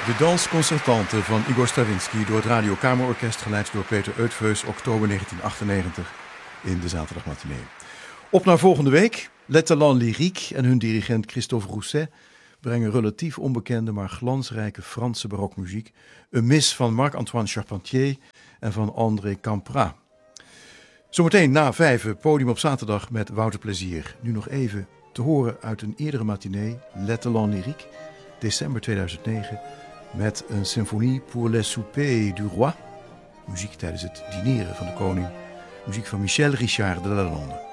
De Danse Concertante van Igor Stravinsky door het Radio Kamerorkest, geleid door Peter Uitveus, oktober 1998 in de zaterdagmatinee. Op naar volgende week. Les Talents Lyriques en hun dirigent Christophe Rousset brengen relatief onbekende maar glansrijke Franse barokmuziek. Een mis van Marc-Antoine Charpentier en van André Campra. Zometeen na 5 podium op zaterdag met Wouter Plezier. Nu nog even te horen uit een eerdere matinee, Les Talents Lyriques, december 2009, met een symphonie pour les soupers du roi. Muziek tijdens het dineren van de koning. Muziek van Michel Richard de Lalonde.